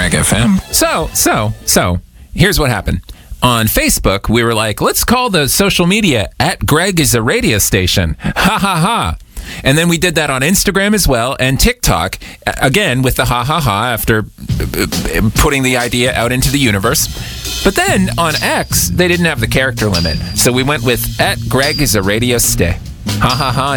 Greg FM. So, here's what happened. On Facebook, we were like, let's call the social media @Greg is a radio station. Ha ha ha. And then we did that on Instagram as well, and TikTok, again, with the ha ha ha after putting the idea out into the universe. But then on X, they didn't have the character limit. So we went with @Greg is a radio stay. Ha ha ha.